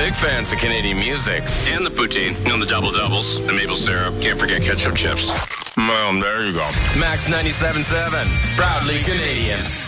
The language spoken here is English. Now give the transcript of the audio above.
Big fans of Canadian music. And the poutine, the double-doubles, the maple syrup. Can't forget ketchup chips. Well, there you go. Max 97.7. Proudly Canadian.